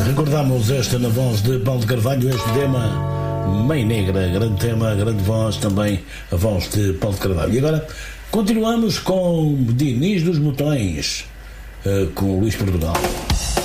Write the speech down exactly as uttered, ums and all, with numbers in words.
Recordamos esta na voz de Paulo de Carvalho, este tema Mãe Negra, grande tema, grande voz também, a voz de Paulo de Carvalho. E agora continuamos com Diniz dos Botões, com Luís Portugal.